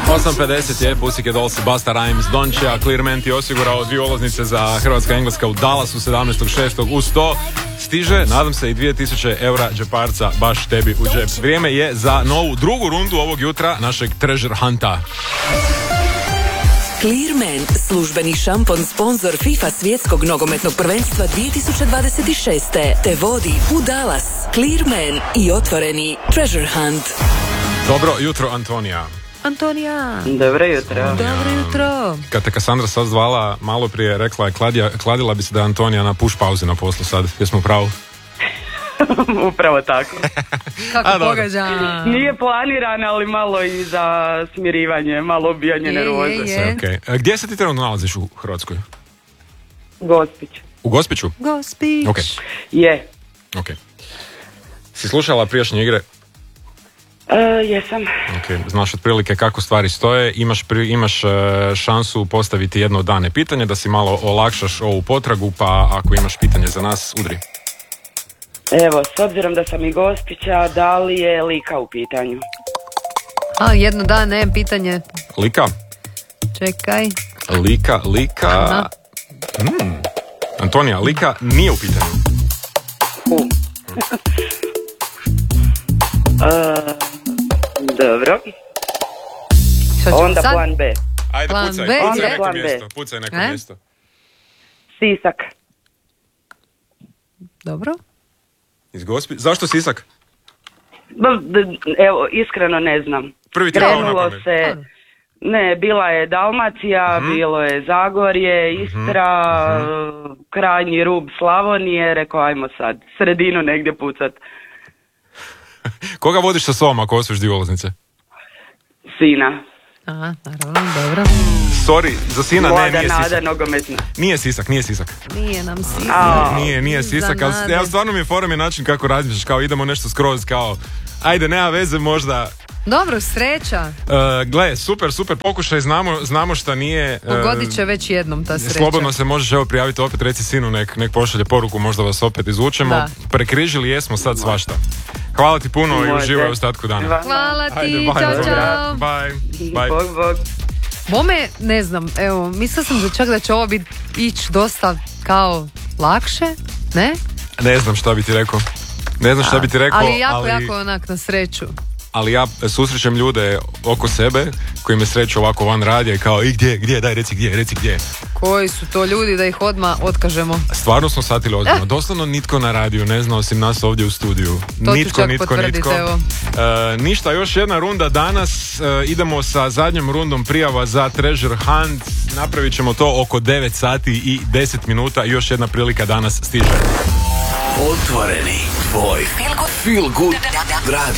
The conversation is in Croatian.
8.50 je Pussycat Dolls, Busta Rhymes, Dončija, Clearment je osigurao 2 ulaznice za Hrvatska-Engleska u Dallasu 17.6. Uz to stiže, nadam se, i 2000 eura džeparca baš tebi u džep. Vrijeme je za novu drugu rundu ovog jutra našeg Treasure Hunta. Clearman, službeni šampon sponsor FIFA svjetskog nogometnog prvenstva 2026. te vodi u Dallas. Clearman i otvoreni Treasure Hunt. Dobro jutro, Antonija. Antonija. Dobro jutro. Dobro jutro. Kad te Kassandra sad zvala, malo prije rekla je kladila bi se da je Antonija na push pauzi na poslu sad. Jesmo pravo? Upravo tako. Kako pogađa? Nije planirana, ali malo i za smirivanje, malo ubijanje nervoze. Okay. Gdje se ti trenutno nalaziš u Hrvatskoj? Gospić. U Gospiću? Gospić. Okay. Je. Ok. Si slušala prijašnje igre? Jesam. Ok, znaš otprilike kako stvari stoje, imaš šansu postaviti jedno dane pitanje da si malo olakšaš ovu potragu, pa ako imaš pitanje za nas, udri. Evo, s obzirom da sam i Gospića, da li je Lika u pitanju? Jedno dan, nemam pitanje. Lika? Čekaj. Lika. Antonija, Lika nije u pitanju. Dobro. Onda sad? plan B. Ajde, Plan pucaj, B, pucaj je? neko Plan mjesto. B. Pucaj neko mjesto. Sisak. Dobro. Zašto Sisak? Evo, iskreno ne znam. Prvi ti pao na Krenulo pamet. se... Ne, bila je Dalmacija, bilo je Zagorje, Istra, krajnji rub Slavonije, rekao ajmo sad, sredinu negdje pucat. Koga vodiš sa sobom ako osvojiš 2 ulaznice? Sina. Aha, naravno, dobro. Sorry, za sina Mlada nije nada Sisak. nogometna. Nije Sisak. Nije nam Sisak. Nije Sisak, Za ali nade. ja stvarno mi je fora mi način kako razmišljaš, kao idemo nešto skroz, kao ajde, nema veze, možda. Dobro, sreća. Gle, super pokušaj, znamo šta nije. Pogodit će već jednom ta sreća. Slobodno se možeš evo prijaviti opet, reci sinu nek pošalje poruku, možda vas opet izvučemo. Da. Prekrižili jesmo sad svašta. Hvala ti puno i uživaj u ostatku dana. Hvala ti, Ajde, bye, čao, dobro. čao. Bye. Bog. Bome, ne znam, evo, mislila sam čak da će ovo ići dosta kao lakše, ne? Ne znam šta bi ti rekao. Ali jako onak na sreću. Ali ja susrećem ljude oko sebe koji me sreću ovako van radija i kao i gdje, daj reci gdje. Koji su to ljudi da ih odmah otkažemo? Stvarno smo shvatili ozbiljno. Doslovno nitko na radiju ne zna osim nas ovdje u studiju. To ću čak potvrditi, evo. Ništa, još jedna runda danas. Idemo sa zadnjom rundom prijava za Treasure Hunt. Napravit ćemo to oko 9 sati i 10 minuta. Još jedna prilika danas stiže. Otvoreni tvoj Feel Good Radio.